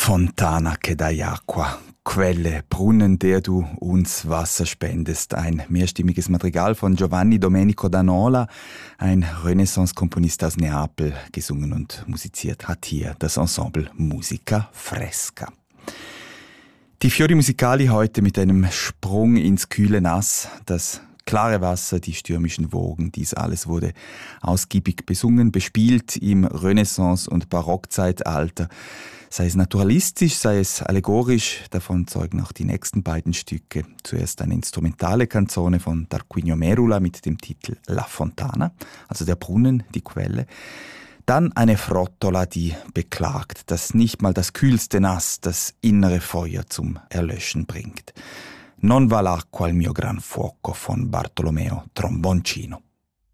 Fontana che dai acqua, Quelle, Brunnen, der du uns Wasser spendest. Ein mehrstimmiges Madrigal von Giovanni Domenico D'Anola, ein Renaissance-Komponist aus Neapel, gesungen und musiziert hat hier das Ensemble Musica Fresca. Die Fiori Musicali heute mit einem Sprung ins kühle Nass, das klare Wasser, die stürmischen Wogen, dies alles wurde ausgiebig besungen, bespielt im Renaissance- und Barockzeitalter. Sei es naturalistisch, sei es allegorisch, davon zeugen auch die nächsten beiden Stücke. Zuerst eine instrumentale Canzone von Tarquinio Merula mit dem Titel La Fontana, also der Brunnen, die Quelle. Dann eine Frottola, die beklagt, dass nicht mal das kühlste Nass das innere Feuer zum Erlöschen bringt. Non va l'acqua al mio gran fuoco von Bartolomeo Tromboncino.